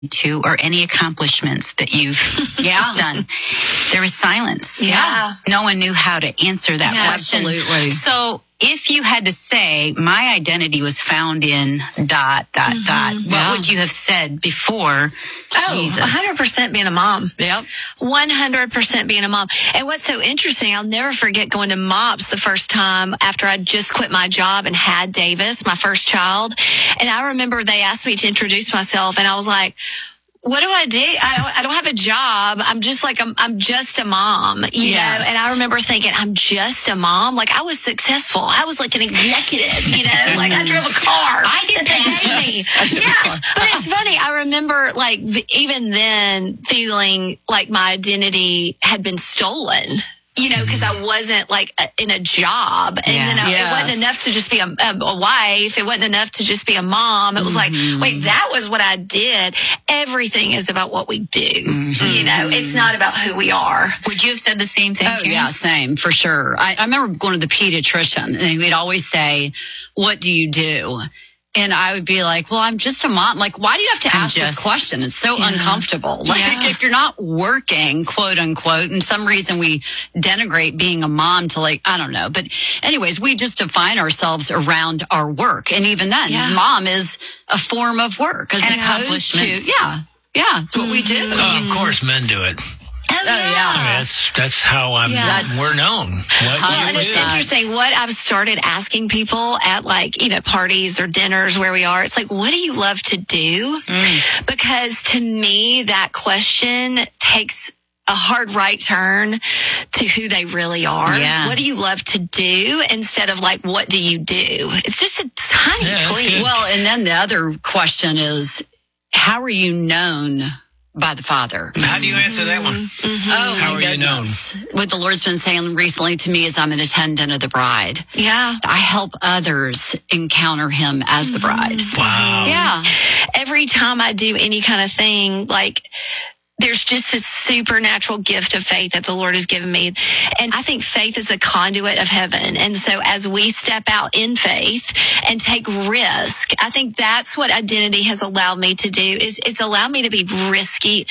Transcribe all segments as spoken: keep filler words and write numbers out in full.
to or any accomplishments that you've yeah. done. There was silence. Yeah. No one knew how to answer that yeah, question. Absolutely. So if you had to say, my identity was found in dot, dot, mm-hmm. dot, what yeah. would you have said before Oh, Jesus? one hundred percent being a mom. Yep. one hundred percent being a mom. And what's so interesting, I'll never forget going to MOPS the first time after I just quit my job and had Davis, my first child. And I remember they asked me to introduce myself, and I was like, what do I do? I don't, I don't have a job. I'm just like, I'm, I'm just a mom, you yeah. know? And I remember thinking, I'm just a mom. Like, I was successful. I was like an executive, you know? Like, I drove a car. I did that. Me. Yeah. But it's funny. I remember, like, even then feeling like my identity had been stolen. You know, because I wasn't like a, in a job, and yeah. then I, yes. it wasn't enough to just be a, a, a wife. It wasn't enough to just be a mom. It was mm-hmm. like, wait, that was what I did. Everything is about what we do. Mm-hmm. You know, it's not about who we are. Would you have said the same thing? Oh, Karen? yeah, same, for sure. I, I remember going to the pediatrician, and we'd always say, what do you do? And I would be like, well, I'm just a mom. Like, why do you have to I'm ask just, this question? It's so yeah. uncomfortable. Like, yeah. if you're not working, quote unquote, and some reason we denigrate being a mom to, like, I don't know. But anyways, we just define ourselves around our work. And even then, yeah. mom is a form of work. As and opposed accomplishments. to, yeah, yeah, it's what mm-hmm. we do. Oh, of course, men do it. Oh, yeah. yeah. I mean, that's that's how I'm. Yeah. We're known. What Well, and you it's do. interesting what I've started asking people at, like, you know, parties or dinners where we are. It's like, what do you love to do? Mm. Because to me, that question takes a hard right turn to who they really are. Yeah. What do you love to do instead of like, what do you do? It's just a tiny Yeah, that's tweak. good. Well, and then the other question is, how are you known by the Father? How do you answer that one? Mm-hmm. Oh, How my are you known? goodness. What the Lord's been saying recently to me is I'm an attendant of the bride. Yeah. I help others encounter him as the bride. Wow. Yeah. Every time I do any kind of thing, like, there's just this supernatural gift of faith that the Lord has given me. And I think faith is the conduit of heaven. And so as we step out in faith and take risk, I think that's what identity has allowed me to do, is it's allowed me to be risky.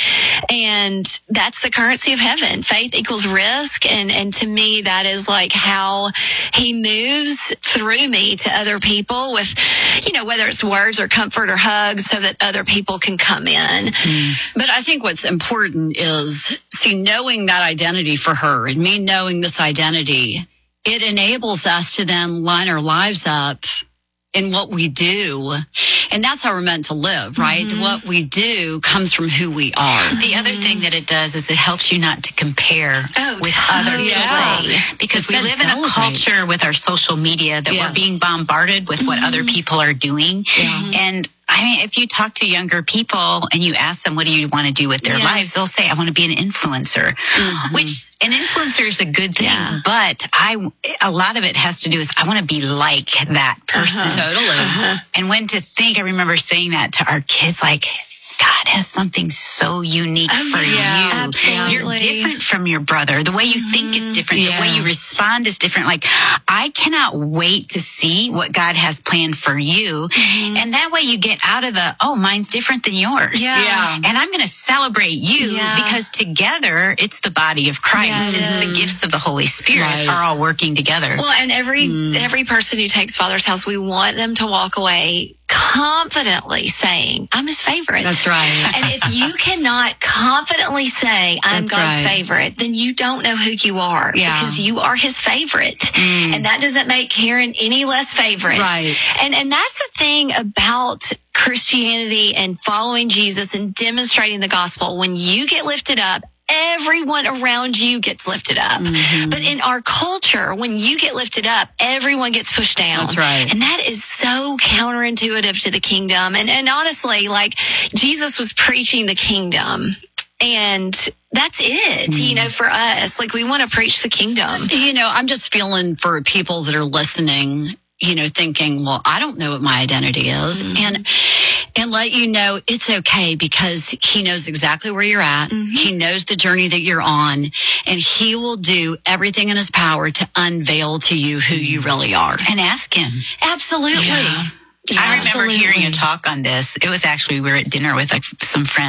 And that's the currency of heaven. Faith equals risk. And, and to me, that is like how he moves through me to other people with, you know, whether it's words or comfort or hugs, so that other people can come in. Mm. But I think what's important is, see, knowing that identity for her and me knowing this identity, it enables us to then line our lives up in what we do. And that's how we're meant to live, right? Mm-hmm. What we do comes from who we are. The other thing that it does is it helps you not to compare Oh, with totally. other Yeah. people. Because It we says live in a celebrate. culture with our social media that Yes. we're being bombarded with what other people are doing. Yeah. And I mean, if you talk to younger people and you ask them, what do you want to do with their Yeah. lives? They'll say, I want to be an influencer, Mhm. which an influencer is a good thing. Yeah. But I, a lot of it has to do with, I want to be like that person. Uh-huh. Totally. Uh-huh. And when to think, I remember saying that to our kids, like, God has something so unique Oh, for yeah, you. absolutely. You're different from your brother. The way you mm-hmm. think is different. Yeah. The way you respond is different. Like, I cannot wait to see what God has planned for you. Mm-hmm. And that way you get out of the, oh, mine's different than yours. Yeah. Yeah. And I'm going to celebrate you Yeah. because together it's the body of Christ. Yeah, it It's is. the gifts of the Holy Spirit Right. are all working together. Well, and every Mm. every person who takes Father's house, we want them to walk away confidently saying, I'm his favorite. That's right. And if you cannot confidently say, I'm That's God's right. favorite, then you don't know who you are. Yeah. Because you are his favorite. Mm. And that doesn't make Karen any less favorite. Right. And and that's the thing about Christianity and following Jesus and demonstrating the gospel. When you get lifted up, everyone around you gets lifted up. Mhm. But in our culture, when you get lifted up, everyone gets pushed down. That's right. And that is so counterintuitive to the kingdom. And and honestly, like, Jesus was preaching the kingdom. And that's it, you know, for us. Like, we want to preach the kingdom. You know, I'm just feeling for people that are listening, you know, thinking, well, I don't know what my identity is. Mm-hmm. And and let you know it's okay, because he knows exactly where you're at. Mm-hmm. He knows the journey that you're on, and he will do everything in his power to unveil to you who you really are. And ask him. Absolutely. Yeah. I remember Absolutely. hearing a talk on this. It was actually, we were at dinner with like some friends.